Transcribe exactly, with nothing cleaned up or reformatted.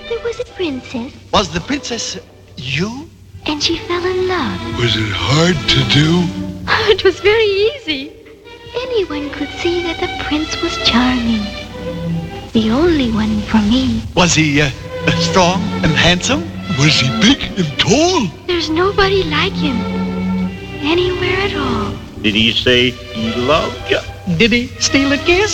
There was a princess. Was the princess you? And she fell in love. Was it hard to do? It was very easy. Anyone could see that the prince was charming. The only one for me. Was he uh, strong and handsome? Was he big and tall? There's nobody like him. Anywhere at all. Did he say he loved you? Did he steal a kiss?